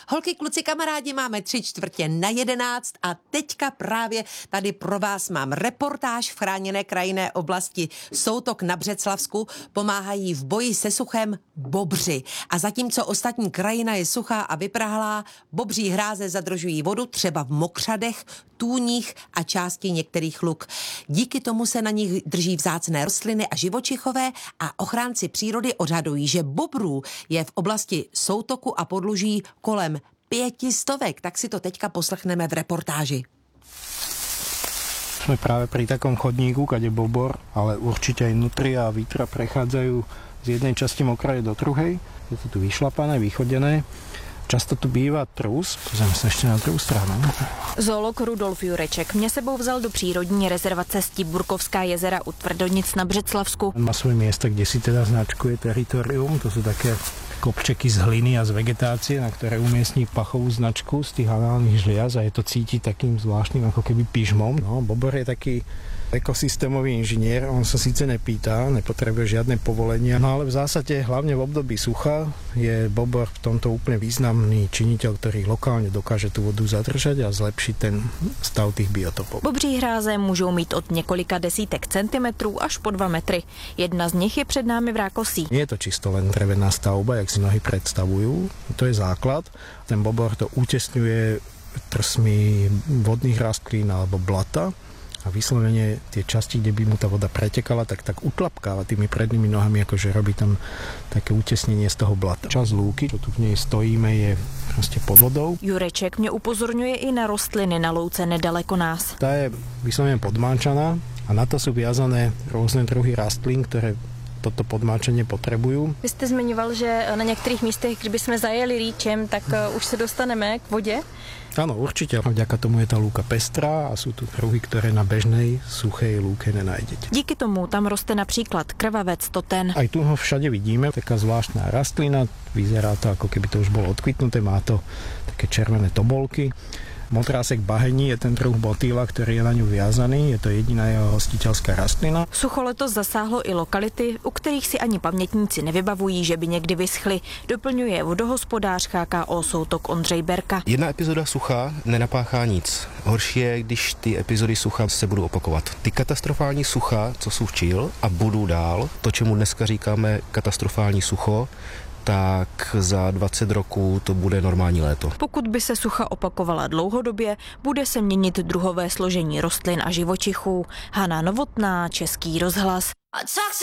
Holky, kluci, kamarádi, máme 11:45 a teďka právě tady pro vás mám reportáž v chráněné krajinné oblasti Soutok na Břeclavsku. Pomáhají v boji se suchem bobři. A zatímco ostatní krajina je suchá a vyprahlá, bobří hráze zadržují vodu třeba v mokřadech, tůních a části některých luk. Díky tomu se na nich drží vzácné rostliny a živočichové a ochránci přírody odhadují, že bobrů je v oblasti Soutoku a Podluží kolem 500. Tak si to teďka poslechneme v reportáži. Sme práve pri takom chodníku, kde bobor, ale určite aj nutria a vítra prechádzajú z jednej časti mokrade do druhej. Je to tu vyšlapané, vychodené. Často tu bývá trus. Pozrieme sa ešte na druhou stranu. Zoolog Rudolf Jureček mě sebou vzal do přírodní rezervace Stibburkovská jezera u Tvrdonic na Břeclavsku. Má svoje miesta, kde si teda značkuje teritorium. To sú také kopčeky z hliny a z vegetácie, na ktoré umiestní pachovú značku z tých análnych žliaz a je to cítiť takým zvláštnym ako keby pyžmom. No, bobor je taký ekosystémový inžinier, on sa síce nepýta, nepotrebuje žiadne povolenia, no ale v zásade hlavne v období sucha je bobor v tomto úplne významný činiteľ, ktorý lokálne dokáže tú vodu zadržať a zlepšiť ten stav tých biotopov. Bobří hráze můžou mít od několika desítek centimetrů až po 2 metry. Jedna z nich je před námi v Rákosí. Nie je to čisto len drevená stavba, jak si mnohí predstavujú, to je základ. Ten bobor to utesňuje trsmi vodných rastlín alebo blata a vyslovene tie časti, kde by mu tá voda pretekala, tak utlapkáva tými prednými nohami, akože robí tam také utesnenie z toho blata. Časť lúky, čo tu v nej stojíme, je proste pod vodou. Jureček mě upozorňuje i na rostliny na louce nedaleko nás. Tá je vyslovene podmáčaná a na to sú viazané rôzne druhy rastlín, ktoré toto podmáčenie potrebujú. Vy jste zmiňoval, že na některých místech, kdyby jsme zajeli rýčem, tak už se dostaneme k vodě? Áno, určite. Vďaka tomu je tá lúka pestrá a sú tu druhy, ktoré na bežnej suchej lúke nenájdete. Díky tomu tam roste například krvavec toten. Aj tu ho všade vidíme, taká zvláštna rastlina, vyzerá to ako keby to už bolo odkvitnuté, má to také červené tobolky. Modrásek bahení je ten druh motýla, ktorý je na ňu viazaný, je to jediná jeho hostiteľská rastlina. Sucho letos zasáhlo i lokality, u kterých si ani pamětníci nevybavují, že by někdy vyschly, doplňuje vodohospodář HKO Soutok Ondřej Berka. Jedna epizoda sucha nenapáchá nic. Horší je, když ty epizody sucha se budou opakovat. Ty katastrofální sucha, co sučil a budou dál, to, čemu dneska říkáme katastrofální sucho, tak za 20 roků to bude normální léto. Pokud by se sucha opakovala dlouhodobě, bude se měnit druhové složení rostlin a živočichů. Hana Novotná, Český rozhlas.